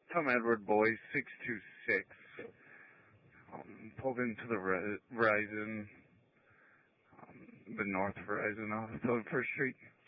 Tom Edward Boys 626. Pulled into the Verizon, the North Verizon office on First Street.